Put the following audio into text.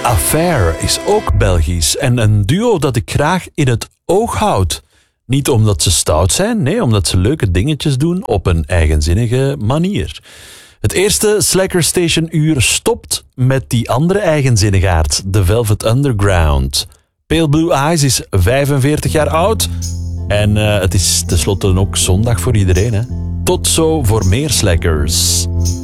Affair is ook Belgisch en een duo dat ik graag in het oog houd. Niet omdat ze stout zijn, nee, omdat ze leuke dingetjes doen op een eigenzinnige manier. Het eerste Slacker Station uur stopt met die andere eigenzinnigaard, The Velvet Underground. Pale Blue Eyes is 45 jaar oud en het is tenslotte ook zondag voor iedereen. Hè? Tot zo voor meer Slackers.